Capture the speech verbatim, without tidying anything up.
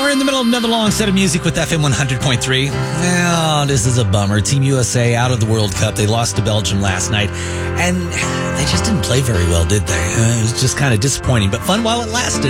We're in the middle of another long set of music with F M one hundred point three. Oh, this is a bummer. Team U S A out of the World Cup. They lost to Belgium last night, and they just didn't play very well, did they? Uh, it was just kind of disappointing, but fun while it lasted.